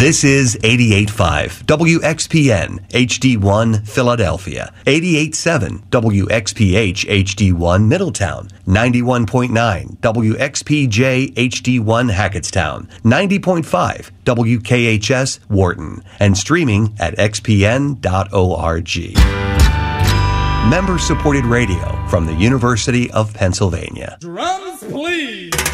This is 88.5 WXPN HD1 Philadelphia, 88.7 WXPH HD1 Middletown, 91.9 WXPJ HD1 Hackettstown, 90.5 WKHS Wharton, and streaming at xpn.org. Member-supported radio from the University of Pennsylvania. Drums, please.